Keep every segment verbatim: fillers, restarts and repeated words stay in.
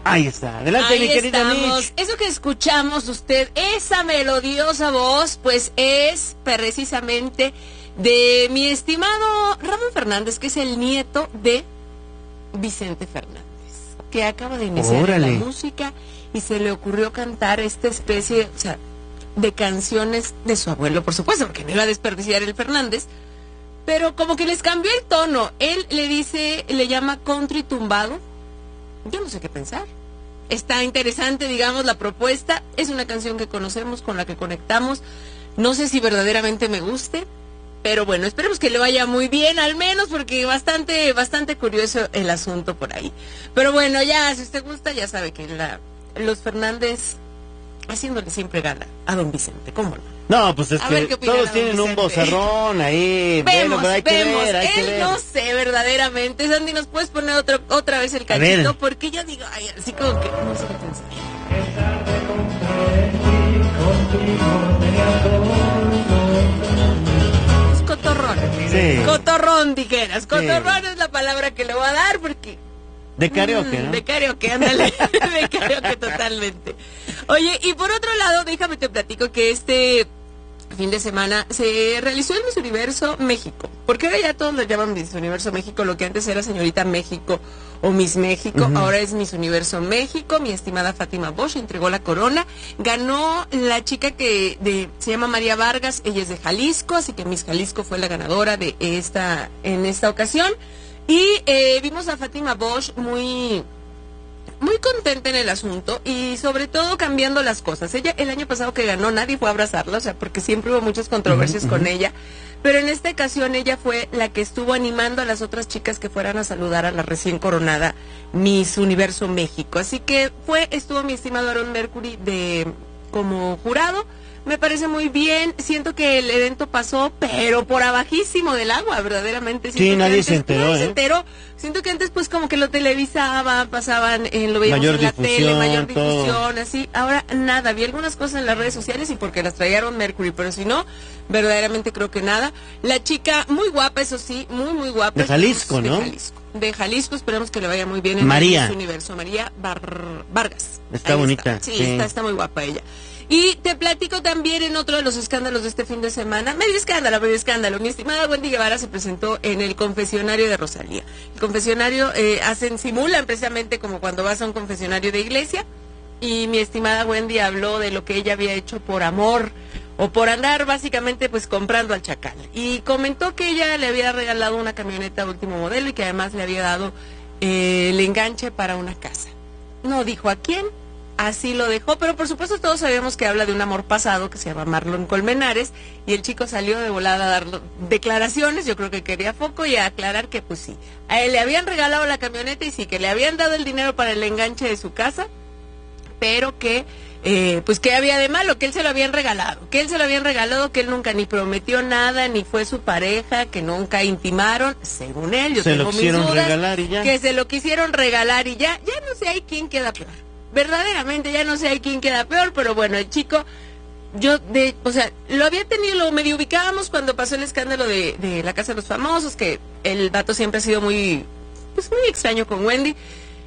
Ahí está, adelante Ahí mi querida estamos. Mitch. Eso que escuchamos usted, esa melodiosa voz, pues es precisamente de mi estimado Ramón Fernández, que es el nieto de Vicente Fernández, que acaba de iniciar Órale. en la música y se le ocurrió cantar esta especie, o sea, de canciones de su abuelo, por supuesto, porque no iba a desperdiciar el Fernández, pero como que les cambió el tono. Él le dice, le llama country tumbado. Yo no sé qué pensar. Está interesante, digamos, la propuesta. Es una canción que conocemos, con la que conectamos. No sé si verdaderamente me guste, pero bueno, esperemos que le vaya muy bien, al menos, porque bastante, bastante curioso el asunto por ahí. Pero bueno, ya, si usted gusta, ya sabe que la, los Fernández haciéndole siempre gana a don Vicente, ¿cómo no? No, pues es A que ver qué opina todos don tienen un Vicente. vozarrón ahí. Vemos, bueno, pero hay que vemos. ver, hay que Él ver. no sé verdaderamente. Sandy, ¿nos puedes poner otro, otra vez el A ver. cachito? Porque yo digo, ay, así como que no sé qué pensar. Es cotorrón. Sí. Cotorrón, dijeras. Cotorrón es la palabra que le voy a dar porque... De karaoke, Mm, ¿no? De karaoke, ándale. De karaoke totalmente. Oye, y por otro lado, déjame te platico que este fin de semana se realizó el Miss Universo México, porque ahora ya todos lo llaman Miss Universo México, lo que antes era Señorita México o Miss México, Ujú. ahora es Miss Universo México. Mi estimada Fátima Bosch entregó la corona, ganó la chica que de, se llama María Vargas, ella es de Jalisco, así que Miss Jalisco fue la ganadora de esta en esta ocasión. Y eh, vimos a Fátima Bosch muy... muy contenta en el asunto y sobre todo cambiando las cosas. Ella el año pasado que ganó nadie fue a abrazarla, o sea, porque siempre hubo muchas controversias Uh-huh, con uh-huh. ella, pero en esta ocasión ella fue la que estuvo animando a las otras chicas que fueran a saludar a la recién coronada Miss Universo México. Así que fue, estuvo mi estimado Aaron Mercury de como jurado. Me parece muy bien, siento que el evento pasó, pero por abajísimo del agua, verdaderamente. Siento Sí, que nadie antes- se enteró, nadie ¿eh? se enteró. Siento que antes pues como que lo televisaban, pasaban, en, lo veíamos Mayor en la difusión, tele, mayor todo. difusión, así. Ahora nada, vi algunas cosas en las redes sociales y porque las trajeron Mercury, pero si no, verdaderamente creo que nada. La chica, muy guapa, eso sí, muy, muy guapa. De Jalisco, de ¿no? Jalisco. De Jalisco, esperemos que le vaya muy bien en María. el Universo. María Bar- Vargas. Está Ahí bonita, Sí, sí. Está, está muy guapa ella. Y te platico también en otro de los escándalos de este fin de semana, medio escándalo, medio escándalo. Mi estimada Wendy Guevara se presentó en el confesionario de Rosalía. El confesionario eh, hacen, simulan precisamente como cuando vas a un confesionario de iglesia. Y mi estimada Wendy habló de lo que ella había hecho por amor o por andar básicamente pues comprando al chacal. Y comentó que ella le había regalado una camioneta último modelo y que además le había dado eh, el enganche para una casa. No dijo a quién. Así lo dejó, pero por supuesto todos sabemos que habla de un amor pasado que se llama Marlon Colmenares y el chico salió de volada a dar declaraciones, yo creo que quería foco y a aclarar que pues sí, a él le habían regalado la camioneta y sí, que le habían dado el dinero para el enganche de su casa, pero que eh, pues que había de malo, que él se lo habían regalado, que él se lo habían regalado, que él nunca ni prometió nada, ni fue su pareja, que nunca intimaron, según él, yo Se tengo lo mis quisieron dudas, regalar y ya. que se lo quisieron regalar y ya, ya no sé ahí quién queda peor. Verdaderamente ya no sé a quién queda peor, pero bueno, el chico, yo, de, o sea, lo había tenido, lo medio ubicábamos cuando pasó el escándalo de, de la Casa de los Famosos, que el vato siempre ha sido muy, pues muy extraño con Wendy,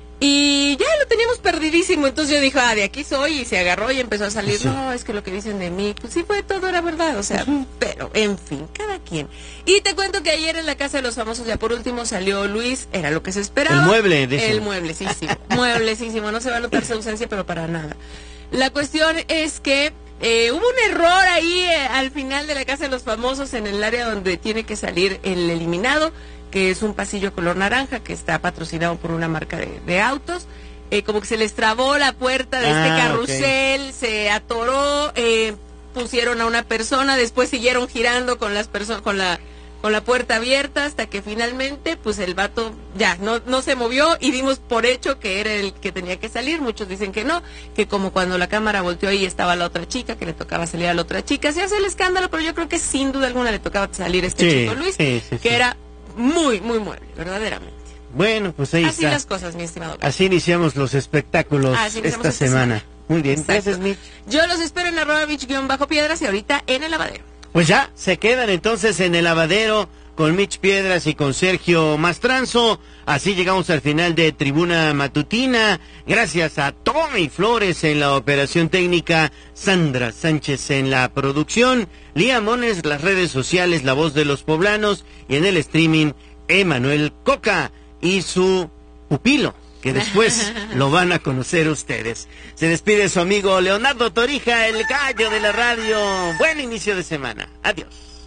y ya lo teníamos perdidísimo, entonces yo dije, ah, de aquí soy, y se agarró y empezó a salir, Sí. no, es que lo que dicen de mí, pues sí fue todo, era verdad, o sea, pero, en fin, cada quien. Y te cuento que ayer en la Casa de los Famosos, ya por último, salió Luis, era lo que se esperaba. El mueble, dice. El mueblecísimo, mueblecísimo, no se va a notar su ausencia, pero para nada. La cuestión es que eh, hubo un error ahí eh, al final de la Casa de los Famosos, en el área donde tiene que salir el eliminado, que es un pasillo color naranja que está patrocinado por una marca de, de autos. Eh, como que se les trabó la puerta de Ah, este carrusel, ok. se atoró, eh, pusieron a una persona, después siguieron girando con las personas, con la con la puerta abierta hasta que finalmente pues el vato ya no no se movió y dimos por hecho que era el que tenía que salir. Muchos dicen que no, que como cuando la cámara volteó ahí estaba la otra chica, que le tocaba salir a la otra chica. Se hace el escándalo, pero yo creo que sin duda alguna le tocaba salir a este Sí, chico Luis, sí, sí, que sí. era muy, muy mueble, verdaderamente. Bueno, pues ahí Así está. las cosas, mi estimado Carlos. Así iniciamos los espectáculos Así iniciamos esta esta semana. semana. Muy bien, Exacto. gracias, Mitch. Yo los espero en arroba beach guión bajo piedras y ahorita en el lavadero. Pues ya, se quedan entonces en el lavadero con Mitch Piedras y con Sergio Mastranzo. Así llegamos al final de Tribuna Matutina. Gracias a Tommy Flores en la operación técnica, Sandra Sánchez en la producción, Lía Mones, las redes sociales, La Voz de los Poblanos, y en el streaming, Emanuel Coca y su pupilo, que después lo van a conocer ustedes. Se despide su amigo Leonardo Torija, el gallo de la radio. Buen inicio de semana. Adiós.